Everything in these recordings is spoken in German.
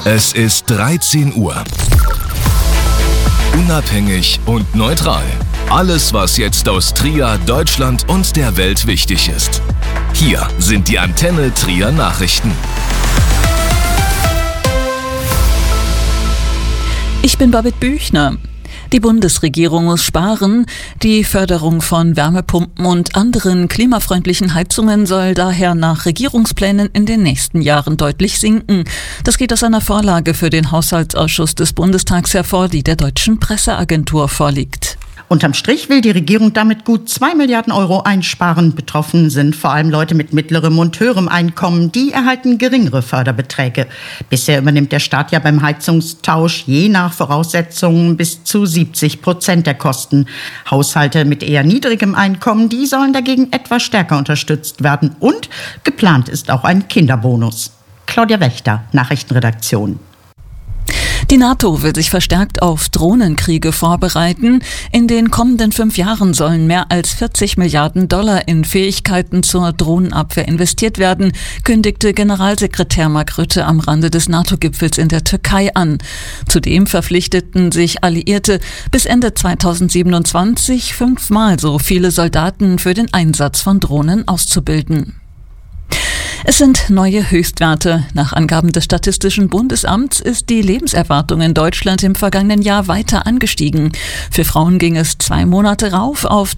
Es ist 13 Uhr. Unabhängig und neutral. Alles, was jetzt aus Trier, Deutschland und der Welt wichtig ist. Hier sind die Antenne Trier Nachrichten. Ich bin Babette Büchner. Die Bundesregierung muss sparen. Die Förderung von Wärmepumpen und anderen klimafreundlichen Heizungen soll daher nach Regierungsplänen in den nächsten Jahren deutlich sinken. Das geht aus einer Vorlage für den Haushaltsausschuss des Bundestags hervor, die der Deutschen Presseagentur vorliegt. Unterm Strich will die Regierung damit gut 2 Milliarden Euro einsparen. Betroffen sind vor allem Leute mit mittlerem und höherem Einkommen. Die erhalten geringere Förderbeträge. Bisher übernimmt der Staat ja beim Heizungstausch je nach Voraussetzungen bis zu 70% der Kosten. Haushalte mit eher niedrigem Einkommen, die sollen dagegen etwas stärker unterstützt werden. Und geplant ist auch ein Kinderbonus. Claudia Wächter, Nachrichtenredaktion. Die NATO will sich verstärkt auf Drohnenkriege vorbereiten. In den kommenden 5 Jahren sollen mehr als 40 Milliarden Dollar in Fähigkeiten zur Drohnenabwehr investiert werden, kündigte Generalsekretär Mark Rutte am Rande des NATO-Gipfels in der Türkei an. Zudem verpflichteten sich Alliierte, bis Ende 2027 5-mal so viele Soldaten für den Einsatz von Drohnen auszubilden. Es sind neue Höchstwerte. Nach Angaben des Statistischen Bundesamts ist die Lebenserwartung in Deutschland im vergangenen Jahr weiter angestiegen. Für Frauen ging es 2 Monate rauf auf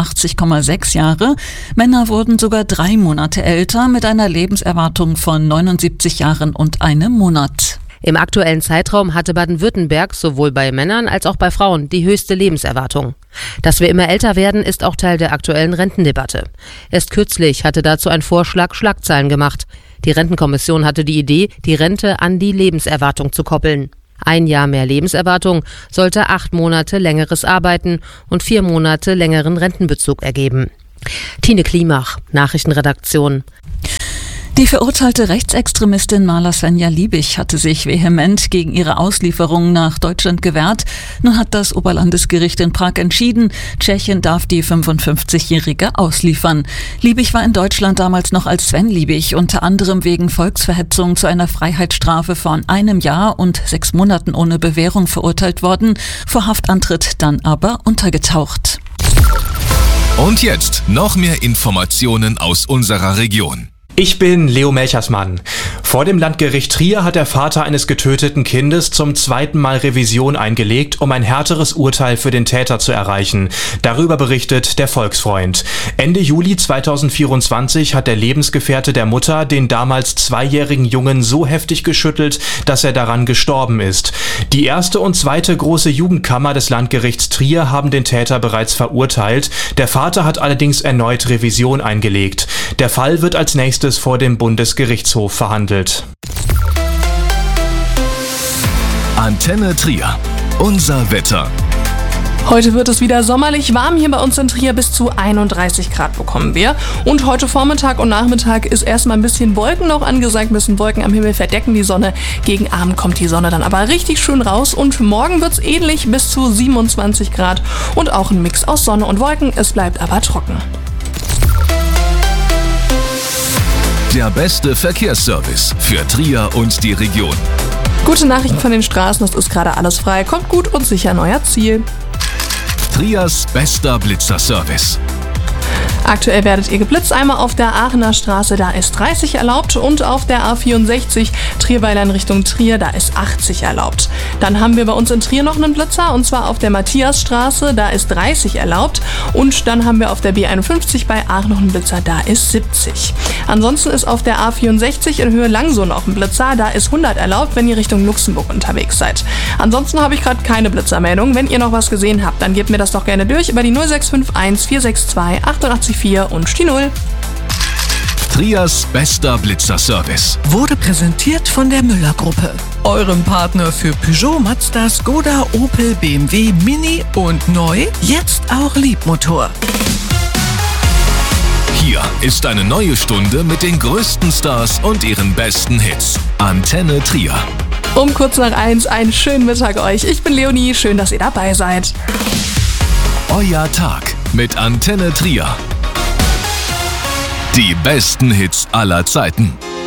83,6 Jahre. Männer wurden sogar 3 Monate älter mit einer Lebenserwartung von 79 Jahren und einem Monat. Im aktuellen Zeitraum hatte Baden-Württemberg sowohl bei Männern als auch bei Frauen die höchste Lebenserwartung. Dass wir immer älter werden, ist auch Teil der aktuellen Rentendebatte. Erst kürzlich hatte dazu ein Vorschlag Schlagzeilen gemacht. Die Rentenkommission hatte die Idee, die Rente an die Lebenserwartung zu koppeln. 1 Jahr mehr Lebenserwartung sollte 8 Monate längeres Arbeiten und 4 Monate längeren Rentenbezug ergeben. Tine Klimach, Nachrichtenredaktion. Die verurteilte Rechtsextremistin Marla Svenja Liebig hatte sich vehement gegen ihre Auslieferung nach Deutschland gewehrt. Nun hat das Oberlandesgericht in Prag entschieden, Tschechien darf die 55-Jährige ausliefern. Liebig war in Deutschland damals noch als Sven Liebig unter anderem wegen Volksverhetzung zu einer Freiheitsstrafe von 1 Jahr und 6 Monaten ohne Bewährung verurteilt worden, vor Haftantritt dann aber untergetaucht. Und jetzt noch mehr Informationen aus unserer Region. Ich bin Leo Melchersmann. Vor dem Landgericht Trier hat der Vater eines getöteten Kindes zum 2. Mal Revision eingelegt, um ein härteres Urteil für den Täter zu erreichen. Darüber berichtet der Volksfreund. Ende Juli 2024 hat der Lebensgefährte der Mutter den damals 2-jährigen Jungen so heftig geschüttelt, dass er daran gestorben ist. Die 1. und 2. große Jugendkammer des Landgerichts Trier haben den Täter bereits verurteilt. Der Vater hat allerdings erneut Revision eingelegt. Der Fall wird als nächstes vor dem Bundesgerichtshof verhandelt. Antenne Trier. Unser Wetter. Heute wird es wieder sommerlich warm. Hier bei uns in Trier bis zu 31 Grad bekommen wir. Und heute Vormittag und Nachmittag ist erstmal ein bisschen Wolken noch angesagt. Ein bisschen Wolken am Himmel verdecken die Sonne. Gegen Abend kommt die Sonne dann aber richtig schön raus. Und morgen wird es ähnlich bis zu 27 Grad. Und auch ein Mix aus Sonne und Wolken. Es bleibt aber trocken. Der beste Verkehrsservice für Trier und die Region. Gute Nachrichten von den Straßen, es ist gerade alles frei. Kommt gut und sicher an euer Ziel. Triers bester Blitzerservice. Aktuell werdet ihr geblitzt, einmal auf der Aachener Straße, da ist 30 erlaubt, und auf der A64 Trierweiler in Richtung Trier, da ist 80 erlaubt. Dann haben wir bei uns in Trier noch einen Blitzer, und zwar auf der Matthiasstraße, da ist 30 erlaubt, und dann haben wir auf der B51 bei Aachen noch einen Blitzer, da ist 70. Ansonsten ist auf der A64 in Höhe Langsow noch ein Blitzer, da ist 100 erlaubt, wenn ihr Richtung Luxemburg unterwegs seid. Ansonsten habe ich gerade keine Blitzermeldung. Wenn ihr noch was gesehen habt, dann gebt mir das doch gerne durch über die 0651 462 884 und die 0. Triers bester Blitzerservice wurde präsentiert von der Müller-Gruppe, eurem Partner für Peugeot, Mazda, Skoda, Opel, BMW, Mini und neu, jetzt auch Liebmotor. Hier ist eine neue Stunde mit den größten Stars und ihren besten Hits. Antenne Trier. Um kurz nach 1 einen schönen Mittag euch. Ich bin Leonie, schön, dass ihr dabei seid. Euer Tag mit Antenne Trier. Die besten Hits aller Zeiten.